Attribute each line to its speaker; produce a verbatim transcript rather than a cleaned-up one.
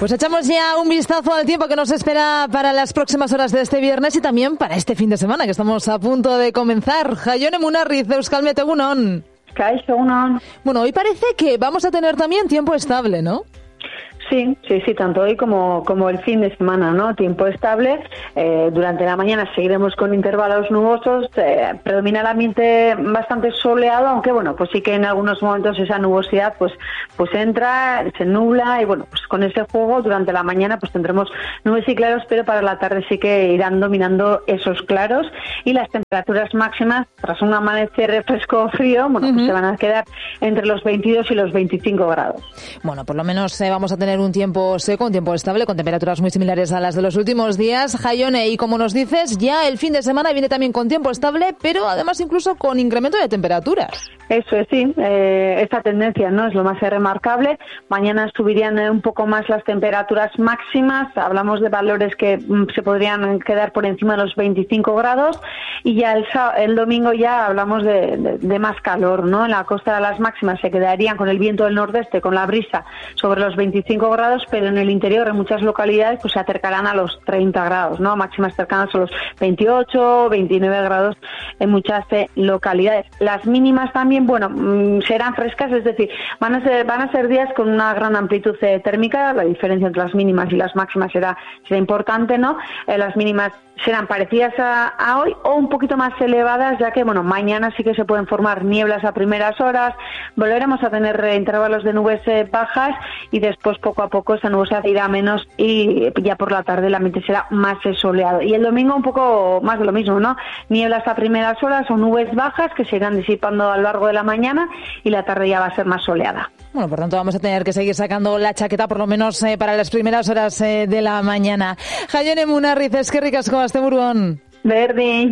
Speaker 1: Pues echamos ya un vistazo al tiempo que nos espera para las próximas horas de este viernes y también para este fin de semana que estamos a punto de comenzar. Jaione Munarriz, Euskalmet, egunon.
Speaker 2: Kaixo, egunon.
Speaker 1: Bueno, hoy parece que vamos a tener también tiempo estable, ¿no?
Speaker 2: Sí, sí, sí, tanto hoy como, como el fin de semana, ¿no? Tiempo estable. Eh, durante la mañana seguiremos con intervalos nubosos. Eh, predomina el ambiente bastante soleado, aunque bueno, pues sí que en algunos momentos esa nubosidad pues, pues entra, se nubla y bueno, pues con ese juego durante la mañana pues tendremos nubes y claros, pero para la tarde sí que irán dominando esos claros y las temperaturas máximas tras un amanecer fresco o frío, bueno, pues uh-huh. se van a quedar entre los veintidós y los veinticinco grados.
Speaker 1: Bueno, por lo menos eh, vamos a tener un tiempo seco, un tiempo estable, con temperaturas muy similares a las de los últimos días. Jaione, y como nos dices, ya el fin de semana viene también con tiempo estable, pero además incluso con incremento de temperaturas.
Speaker 2: Eso es, sí. Eh, esta tendencia no es lo más remarcable. Mañana subirían un poco más las temperaturas máximas. Hablamos de valores que mm, se podrían quedar por encima de los veinticinco grados. Y ya el, el domingo ya hablamos de, de, de más calor, ¿no? En la costa las máximas se quedarían con el viento del nordeste, con la brisa sobre los veinticinco grados, pero en el interior, en muchas localidades, pues se acercarán a los treinta grados, ¿no? Máximas cercanas a los veintiocho, veintinueve grados en muchas eh, localidades. Las mínimas también, bueno, mmm, serán frescas, es decir, van a ser, van a ser días con una gran amplitud eh, térmica. La diferencia entre las mínimas y las máximas será, será importante, ¿no? Eh, las mínimas serán parecidas a, a hoy o un poquito más elevadas, ya que, bueno, mañana sí que se pueden formar nieblas a primeras horas, volveremos a tener eh, intervalos de nubes eh, bajas y después poco a poco esa nubosidad irá menos y ya por la tarde el ambiente será más soleado. Y el domingo un poco más de lo mismo, ¿no? Nieblas a primeras horas o nubes bajas que se irán disipando a lo largo de la mañana y la tarde ya va a ser más soleada.
Speaker 1: Bueno, por tanto vamos a tener que seguir sacando la chaqueta por lo menos eh, para las primeras horas eh, de la mañana. Jaione Munarriz, eskerrik asko, asteburuan.
Speaker 2: Berdin.